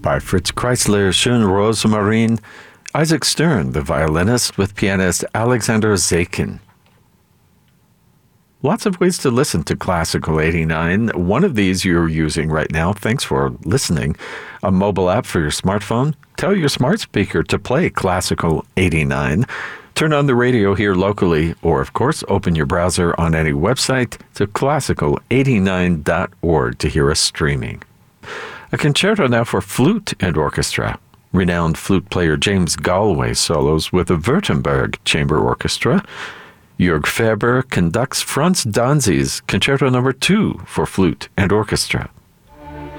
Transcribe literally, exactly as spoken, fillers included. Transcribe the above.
by Fritz Kreisler, Schön Rosmarin, Isaac Stern, the violinist, with pianist Alexander Zakin. Lots of ways to listen to Classical eighty-nine. One of these you're using right now. Thanks for listening. A mobile app for your smartphone. Tell your smart speaker to play Classical eighty-nine. Turn on the radio here locally, or of course, open your browser on any website to classical eighty-nine dot org to hear us streaming. A concerto now for flute and orchestra. Renowned flute player James Galway solos with the Württemberg Chamber Orchestra. Jörg Faber conducts Franz Danzi's Concerto Number two for flute and orchestra.